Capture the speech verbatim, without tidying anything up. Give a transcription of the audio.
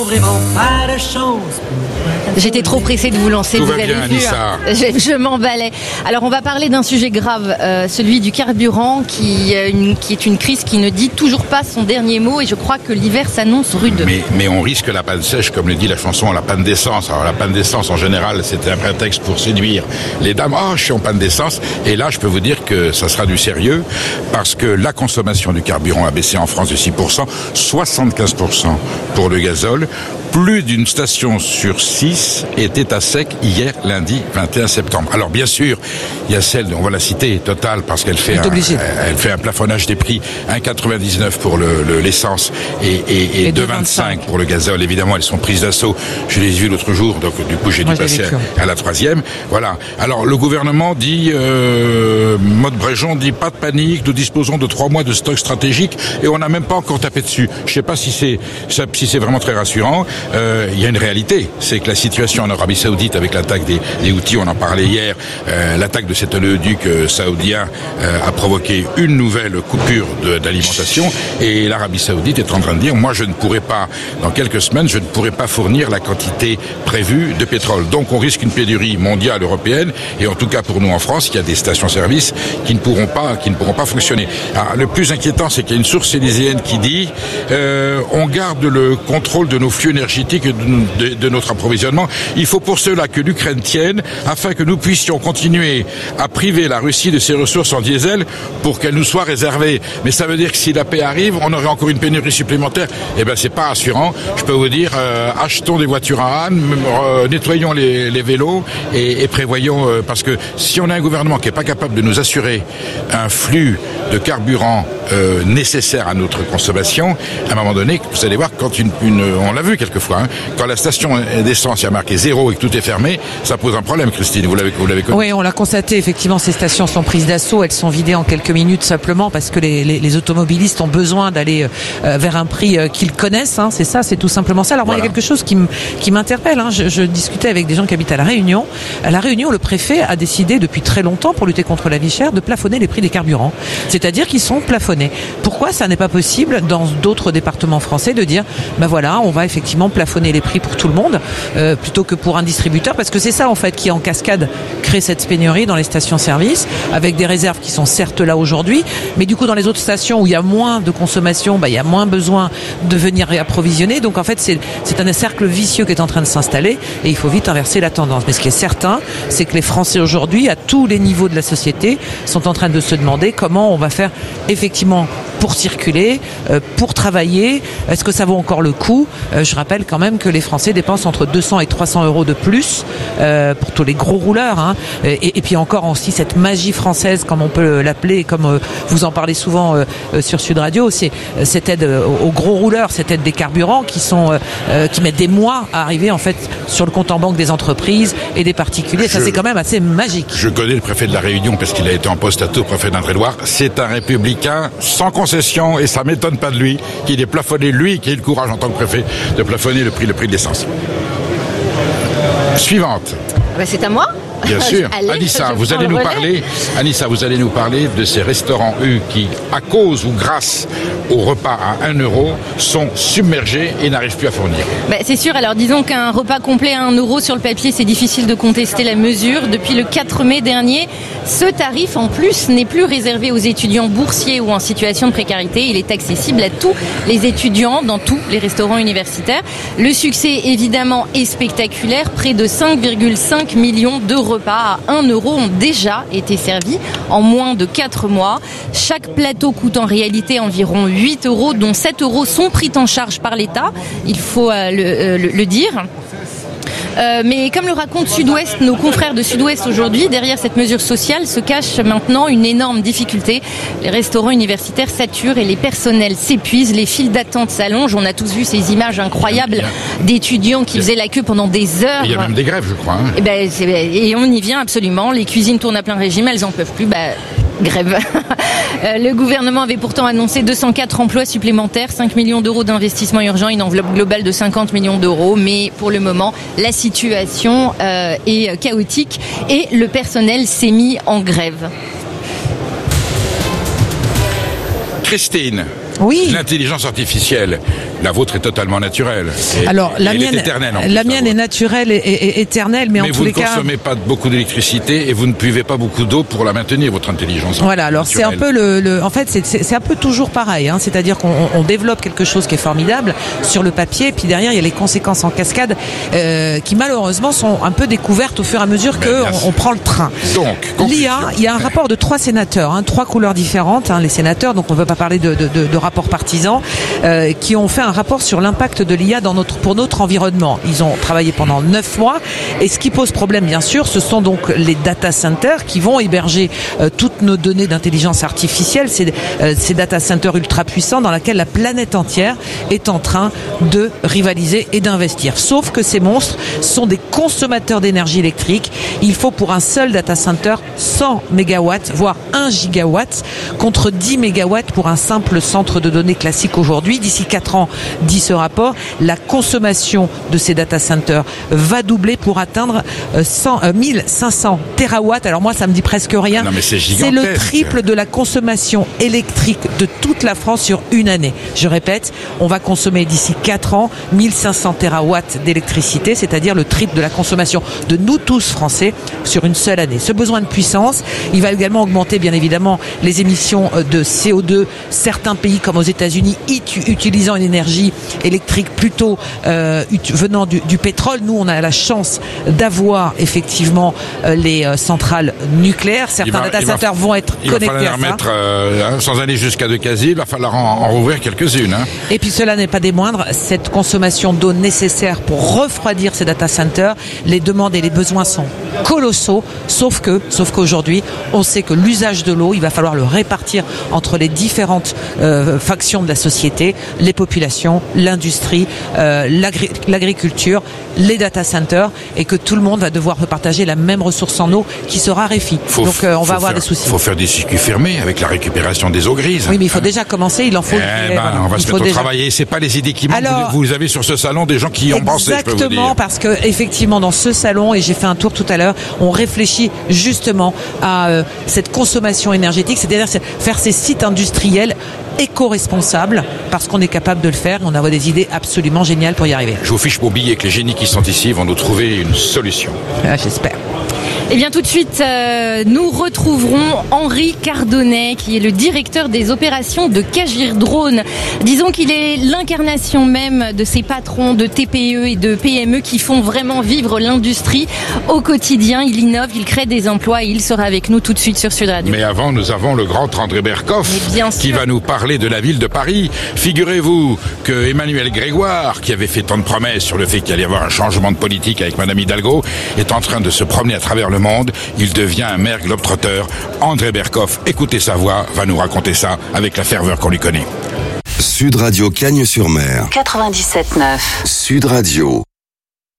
J'étais trop pressée de vous lancer, Tout vous va avez bien, vu, Anissa. hein. je, je m'emballais. Alors on va parler d'un sujet grave, euh, celui du carburant, qui, euh, une, qui est une crise qui ne dit toujours pas son dernier mot, et je crois que l'hiver s'annonce rude. Mais, mais on risque la panne sèche, comme le dit la chanson, la panne d'essence. Alors la panne d'essence, en général, c'était un prétexte pour séduire les dames. Oh, je suis en panne d'essence. Et là, je peux vous dire que ça sera du sérieux, parce que la consommation du carburant a baissé en France de six pour cent, soixante-quinze pour cent pour le gazole. Plus d'une station sur six était à sec hier, lundi vingt et un septembre. Alors bien sûr, il y a celle, on va la citer, Total, parce qu'elle fait, un, elle fait un plafonnage des prix, un virgule quatre-vingt-dix-neuf pour le, le, l'essence et, et, et deux virgule vingt-cinq pour le gazole. Évidemment, elles sont prises d'assaut. Je les ai vues l'autre jour, donc du coup j'ai dû passer à, à la troisième. Voilà. Alors le gouvernement dit, euh, Maud Bréjon dit pas de panique, nous disposons de trois mois de stock stratégique et on n'a même pas encore tapé dessus. Je sais pas si c'est si c'est vraiment très rassurant. Il euh, y a une réalité, c'est que la situation en Arabie Saoudite avec l'attaque des, des Houthis, on en parlait hier, euh, l'attaque de cet oléoduc euh, saoudien euh, a provoqué une nouvelle coupure de, d'alimentation et l'Arabie Saoudite est en train de dire, moi je ne pourrai pas, dans quelques semaines, je ne pourrai pas fournir la quantité prévue de pétrole. Donc on risque une pénurie mondiale, européenne, et en tout cas pour nous en France, il y a des stations-service qui ne pourront pas, qui ne pourront pas fonctionner. Alors, le plus inquiétant, c'est qu'il y a une source élyséenne qui dit, euh, on garde le contrôle de nos flux énergétiques et de, de, de notre approvisionnement. Il faut pour cela que l'Ukraine tienne, afin que nous puissions continuer à priver la Russie de ses ressources en diesel pour qu'elle nous soit réservée. Mais ça veut dire que si la paix arrive, on aurait encore une pénurie supplémentaire. Eh ben, c'est pas rassurant. Je peux vous dire, euh, achetons des voitures à âne, euh, nettoyons les, les vélos et, et prévoyons, euh, parce que si on a un gouvernement qui est pas capable de nous assurer un flux de carburant euh, nécessaire à notre consommation, à un moment donné, vous allez voir, quand une, une on l'a vu quelquefois, hein, quand la station d'essence a marqué zéro et que tout est fermé, ça pose un problème, Christine. Vous l'avez, vous l'avez connu. Oui, on l'a constaté. Effectivement, ces stations sont prises d'assaut. Elles sont vidées en quelques minutes simplement parce que les, les, les automobilistes ont besoin d'aller euh, vers un prix euh, qu'ils connaissent. Hein, c'est ça, c'est tout simplement ça. Alors moi, voilà. Il y a quelque chose qui, m- qui m'interpelle. Hein. Je, je discutais avec des gens qui habitent à La Réunion. À La Réunion, le préfet a décidé depuis très longtemps, pour lutter contre la vie chère, de plafonner les prix des carburants. C'est-à-dire qu'ils sont plafonnés. Pourquoi ça n'est pas possible dans d'autres départements français de dire, ben voilà, on va effectivement plafonner les prix pour tout le monde euh, plutôt que pour un distributeur, parce que c'est ça en fait qui en cascade crée cette pénurie dans les stations-service, avec des réserves qui sont certes là aujourd'hui, mais du coup dans les autres stations où il y a moins de consommation, bah, il y a moins besoin de venir réapprovisionner. Donc en fait c'est, c'est un cercle vicieux qui est en train de s'installer et il faut vite inverser la tendance. Mais ce qui est certain, c'est que les Français aujourd'hui, à tous les niveaux de la société, sont en train de se demander comment on va faire effectivement pour circuler, euh, pour travailler. Est-ce que ça vaut encore le coup ? euh, Je rappelle quand même que les Français dépensent entre deux cents et trois cents euros de plus euh, pour tous les gros rouleurs. Hein. Et, et puis encore aussi cette magie française, comme on peut l'appeler, comme euh, vous en parlez souvent euh, euh, sur Sud Radio, c'est euh, cette aide euh, aux gros rouleurs, cette aide des carburants qui sont euh, qui mettent des mois à arriver en fait sur le compte en banque des entreprises et des particuliers. Je, ça c'est quand même assez magique. Je connais le préfet de la Réunion parce qu'il a été en poste à Tours, préfet d'Indre-et-Loire. C'est un républicain sans concession et ça m'étonne pas de lui qu'il ait plafonné, lui qui ait le courage en tant que préfet de plafonner le prix, le prix de l'essence. Suivante. Ah bah c'est à moi. Bien sûr. Allez, Anissa, vous allez nous relais. parler. Anissa, vous allez nous parler de ces restaurants U qui, à cause ou grâce au repas à un euro, sont submergés et n'arrivent plus à fournir. Bah, c'est sûr. Alors disons qu'un repas complet à un euro sur le papier, c'est difficile de contester la mesure. Depuis le quatre mai dernier, ce tarif en plus n'est plus réservé aux étudiants boursiers ou en situation de précarité. Il est accessible à tous les étudiants dans tous les restaurants universitaires. Le succès évidemment est spectaculaire. Près de cinq virgule cinq millions d'euros repas à un euro ont déjà été servis en moins de quatre mois. Chaque plateau coûte en réalité environ huit euros, dont sept euros sont pris en charge par l'État, il faut euh, le, euh, le, le dire. Euh, mais comme le raconte Sud-Ouest, nos confrères de Sud-Ouest aujourd'hui, derrière cette mesure sociale se cache maintenant une énorme difficulté. Les restaurants universitaires saturent et les personnels s'épuisent, les files d'attente s'allongent. On a tous vu ces images incroyables d'étudiants qui faisaient la queue pendant des heures. Il y a même des grèves, je crois. Hein. Et, ben, c'est, et on y vient absolument. Les cuisines tournent à plein régime, elles en peuvent plus. Bah, grève. Le gouvernement avait pourtant annoncé deux cent quatre emplois supplémentaires, cinq millions d'euros d'investissement urgent, une enveloppe globale de cinquante millions d'euros. Mais pour le moment, la situation euh, est chaotique et le personnel s'est mis en grève. Christine, oui. L'intelligence artificielle La vôtre est totalement naturelle. Et, Alors, la et mienne, est éternelle, en la plus, mienne est naturelle et, et, et éternelle, mais, mais en tous les cas. Mais vous ne consommez pas beaucoup d'électricité et vous ne buvez pas beaucoup d'eau pour la maintenir, votre intelligence. Voilà, alors naturelle. c'est un peu le, le en fait, c'est, c'est, c'est un peu toujours pareil, hein, c'est-à-dire qu'on on développe quelque chose qui est formidable sur le papier, et puis derrière, il y a les conséquences en cascade euh, qui malheureusement sont un peu découvertes au fur et à mesure qu'on on prend le train. Donc, l'I A, il y a un rapport de trois sénateurs, hein, trois couleurs différentes, hein, les sénateurs, donc on ne veut pas parler de, de, de, de rapports partisans, euh, qui ont fait un rapport sur l'impact de l'I A dans notre, pour notre environnement. Ils ont travaillé pendant neuf mois, et ce qui pose problème, bien sûr, ce sont donc les data centers qui vont héberger euh, toutes nos données d'intelligence artificielle, ces, euh, ces data centers ultra puissants dans lesquels la planète entière est en train de rivaliser et d'investir. Sauf que ces monstres sont des consommateurs d'énergie électrique. Il faut pour un seul data center cent mégawatts, voire un gigawatt, contre dix mégawatts pour un simple centre de données classique aujourd'hui. D'ici quatre ans, dit ce rapport, la consommation de ces data centers va doubler pour atteindre cent, euh, mille cinq cents térawatts. Alors moi, ça me dit presque rien. Non, mais c'est gigantesque. C'est le triple de la consommation électrique de toute la France sur une année. Je répète, on va consommer d'ici quatre ans mille cinq cents térawatts d'électricité, c'est-à-dire le triple de la consommation de nous tous Français sur une seule année. Ce besoin de puissance, il va également augmenter bien évidemment les émissions de C O deux. Certains pays comme aux États-Unis utilisant une énergie électrique plutôt euh, venant du, du pétrole. Nous, on a la chance d'avoir effectivement euh, les euh, centrales nucléaires. Certains data centers vont être connectés à ça. Il va falloir mettre, euh, sans aller jusqu'à Decazes, il va falloir en, en rouvrir quelques-unes. Hein. Et puis cela n'est pas des moindres. Cette consommation d'eau nécessaire pour refroidir ces data centers, les demandes et les besoins sont colossaux. Sauf que, sauf qu'aujourd'hui, on sait que l'usage de l'eau, il va falloir le répartir entre les différentes euh, factions de la société, les populations, l'industrie, euh, l'agri- l'agriculture, les data centers, et que tout le monde va devoir repartager la même ressource en eau qui se raréfie. Faut, Donc euh, on va avoir faire, des soucis. Il faut faire des circuits fermés avec la récupération des eaux grises. Oui, mais il faut hein. déjà commencer, il en faut. Eh ben, voilà. on va il se mettre au déjà... travailler. C'est pas les idées qui manquent. Alors, vous, vous avez sur ce salon des gens qui y ont pensé, je peux vous dire. Exactement, parce que effectivement dans ce salon, et j'ai fait un tour tout à l'heure, on réfléchit justement à euh, cette consommation énergétique, c'est-à-dire faire ces sites industriels éco-responsables, parce qu'on est capable de le faire. On a des idées absolument géniales pour y arriver. Je vous fiche mon billet que les génies qui sont ici vont nous trouver une solution. Ah, j'espère. Et bien tout de suite, euh, nous retrouverons Henri Cardonnet, qui est le directeur des opérations de Cagir Drone. Disons qu'il est l'incarnation même de ces patrons de T P E et de P M E qui font vraiment vivre l'industrie au quotidien. Il innove, il crée des emplois et il sera avec nous tout de suite sur Sud Radio. Mais avant, nous avons le grand André Berkoff qui va nous parler de la ville de Paris. Figurez-vous que Emmanuel Grégoire, qui avait fait tant de promesses sur le fait qu'il allait y avoir un changement de politique avec Madame Hidalgo, est en train de se promener à travers le monde. Il devient un maire globe-trotteur. André Berkoff, écoutez sa voix, va nous raconter ça avec la ferveur qu'on lui connaît. Sud Radio Cagnes-sur-Mer. quatre-vingt-dix-sept neuf. Sud Radio.